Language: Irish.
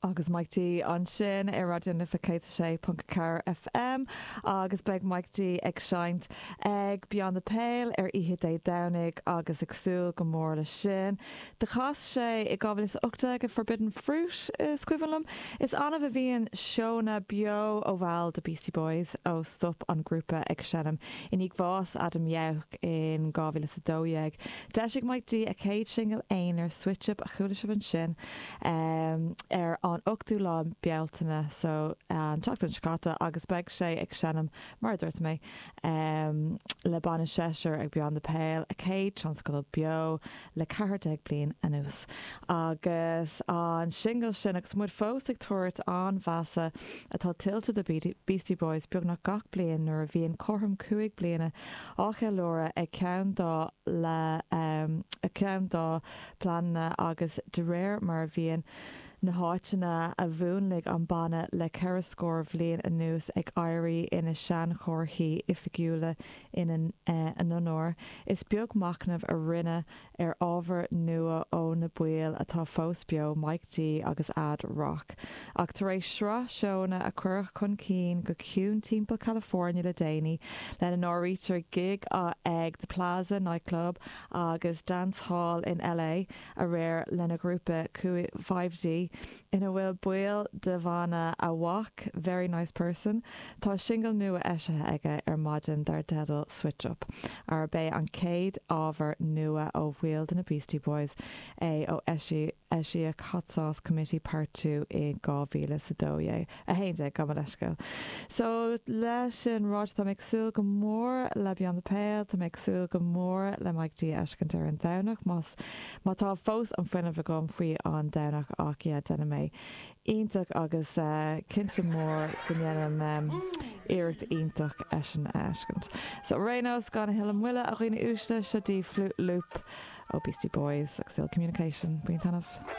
agus Mike D an sin ar radio Nificaid FM agus beg Mike D ag seint ag Beyond the Pale ar ihe é danig agus agsúil go mór le sin. De chas sé I gabhfuil is ochta go Forbidden Fruit is cuivalum. Is anna bh bhíon seóna bio ó bhil de Beastie Boys ó stop an grúpa ag senam inig bhás Adam Yauch in gabhfuil is a dóiag. Deisig Mike D a céad single éonar switch up a chuúla se sin ar an 8ú lá bealtaine so an teachtain scata agus beg sé ag senam mar dúirt mé le banna séisiir ag Beyond the Pale a céad transcail bio le 40 bliain anuas agus an single sin agus mud fós ag tuairt an bheasa atá tiltte de Beastie Boys beag nach gach bliain nuair a bhíon chortham 5 bliana ácha lóra ag ceann dá le a ceann dá planna agus de réir mar bhíon na háitina a bhúnlaigh an banna le ceithre scór bhliain anuas ag éirí ina sean chorthaí ifigiúla in an onóir. Is beag macnamh a rinne ar ábhar nua ó na buail atá fós bio Mike D agus Ad Rock. Ach tar éis sra seóna a chuirch chun cín go ciún timpeall California le déanaí le an áirítar gig ag the Plaza nightclub agus dance hall in LA a réir lena grúpa 5D ina bhfuil buail de bhana a wach, very nice person. Tá single nua eise aige ar maidin dar dedal switch up. Ar bé an céad ábhar nua ó bhfuil na Beastie Boys ó Eisi a Hot Sauce Committee Part 2 in 2012 a héide go leiscail. So leis sin ráid tá meagsúil go mór le Beyond the Pale, tá meagsúil go mór le Mike D eiscint ar an daonach má tá fós an fuineh gom faoi an daonach ach denna mé ionach agus cinnte mór gonéanam iirecht ionach eisian eiscint. So rénos gan hilam muile a roioine ústa se dí flute loop ó Beastie Boys ag Still Communication. Bring tanmh.